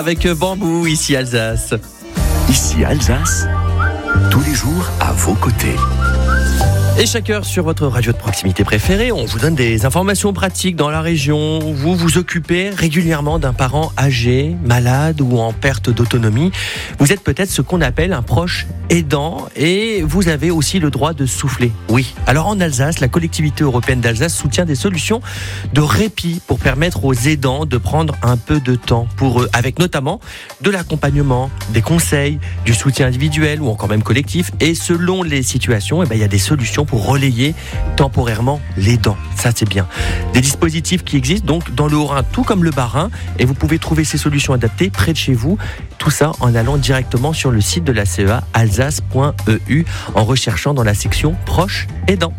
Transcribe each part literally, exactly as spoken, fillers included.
Avec Bambou, ici Alsace. Ici Alsace, tous les jours à vos côtés. Et chaque heure sur votre radio de proximité préférée, on vous donne des informations pratiques dans la région. Vous vous occupez régulièrement d'un parent âgé, malade ou en perte d'autonomie. Vous êtes peut-être ce qu'on appelle un proche aidant et vous avez aussi le droit de souffler. Oui. Alors en Alsace, la collectivité européenne d'Alsace soutient des solutions de répit pour permettre aux aidants de prendre un peu de temps pour eux, avec notamment de l'accompagnement, des conseils, du soutien individuel ou encore même collectif. Et selon les situations, eh ben, il y a des solutions pour relayer temporairement l'aidant. Ça, c'est bien. Des dispositifs qui existent donc dans le Haut-Rhin, tout comme le Bas-Rhin, et vous pouvez trouver ces solutions adaptées près de chez vous. Tout ça en allant directement sur le site de la C E A, alsace point e u, en recherchant dans la section proche aidant.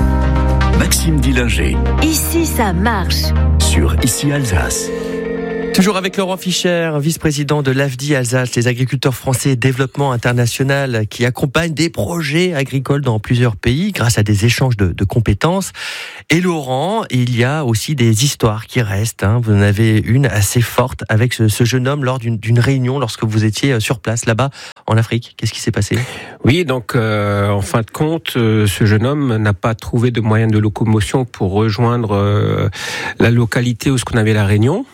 Maxime Dillinger. Ici, ça marche. Sur Ici Alsace. Toujours avec Laurent Fischer, vice-président de l'A F D I Alsace, les agriculteurs français développement international qui accompagnent des projets agricoles dans plusieurs pays grâce à des échanges de, de compétences. Et Laurent, il y a aussi des histoires qui restent. Hein. Vous en avez une assez forte avec ce, ce jeune homme lors d'une, d'une réunion lorsque vous étiez sur place là-bas en Afrique. Qu'est-ce qui s'est passé ? Oui, donc euh, en fin de compte, euh, ce jeune homme n'a pas trouvé de moyen de locomotion pour rejoindre euh, la localité où ce qu'on avait la réunion.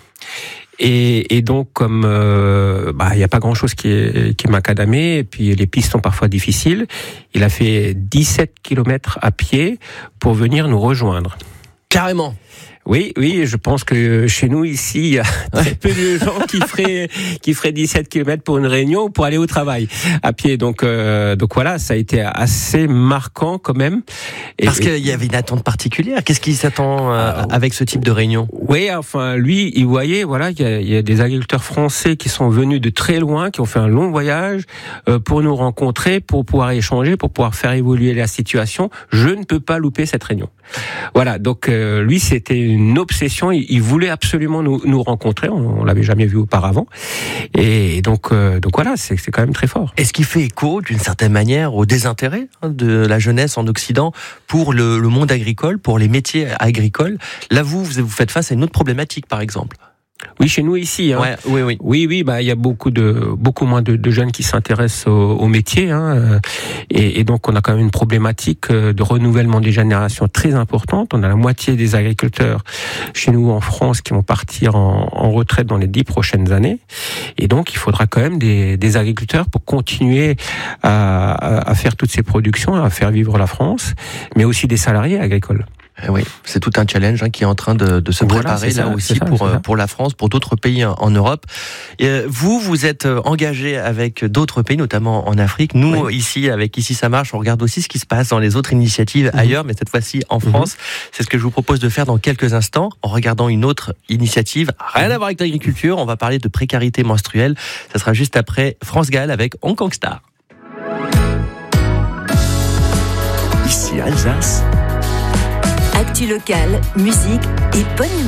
Et, et donc, comme euh, bah, il y a pas grand-chose qui est, qui est macadamé, et puis les pistes sont parfois difficiles, il a fait dix-sept kilomètres à pied pour venir nous rejoindre. Carrément. Oui, oui, je pense que chez nous, ici, il y a très peu de gens qui feraient, qui feraient dix-sept kilomètres pour une réunion ou pour aller au travail à pied. Donc, euh, donc voilà, ça a été assez marquant quand même. Et, Parce qu'il y avait une attente particulière. Qu'est-ce qui s'attend euh, euh, avec ce type de réunion ? Oui, enfin, lui, il voyait, voilà, il y a, il y a des agriculteurs français qui sont venus de très loin, qui ont fait un long voyage euh, pour nous rencontrer, pour pouvoir échanger, pour pouvoir faire évoluer la situation. Je ne peux pas louper cette réunion. Voilà, donc euh, lui, c'était une obsession. Il, il voulait absolument nous, nous rencontrer. On, on l'avait jamais vu auparavant. Et donc, euh, donc voilà, c'est, c'est quand même très fort. Est-ce qu'il fait écho, d'une certaine manière, au désintérêt hein, de la jeunesse en Occident pour le, le monde agricole, pour les métiers agricoles ? Là, vous, vous faites face à une autre problématique, par exemple. Oui, chez nous ici. Hein. Ouais, oui, oui, oui, oui. Bah, il y a beaucoup de, beaucoup moins de, de jeunes qui s'intéressent au, au métier, hein. Et, et donc on a quand même une problématique de renouvellement des générations très importante. On a la moitié des agriculteurs chez nous en France qui vont partir en, en retraite dans les dix prochaines années. Et donc il faudra quand même des, des agriculteurs pour continuer à, à, à faire toutes ces productions, à faire vivre la France, mais aussi des salariés agricoles. Oui, c'est tout un challenge hein, qui est en train de, de se voilà, préparer ça, là aussi ça, pour pour la France, pour d'autres pays en Europe. Et vous, vous êtes engagé avec d'autres pays, notamment en Afrique. Nous, oui. ici, avec Ici ça marche, on regarde aussi ce qui se passe dans les autres initiatives mmh. ailleurs, mais cette fois-ci en France. Mmh. C'est ce que je vous propose de faire dans quelques instants, en regardant une autre initiative. Rien à voir avec l'agriculture, on va parler de précarité menstruelle. Ça sera juste après France Gall avec Hong Kong Star. Ici Alsace. Actu locale, musique et bonne humeur.